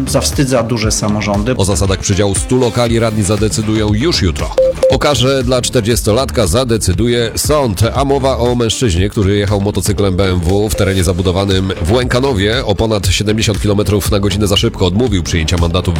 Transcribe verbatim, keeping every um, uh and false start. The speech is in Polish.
zawstydza duże samorządy. O zasadach przydziału stu lokali radni zadecydują już jutro. O karze dla czterdziestolatka zadecyduje sąd, a mowa o mężczyźnie, który jechał motocyklem B M W w terenie zabudowanym w Łękanowie o ponad siedemdziesiąt kilometrów na godzinę za szybko, odmówił przyjęcia mandatu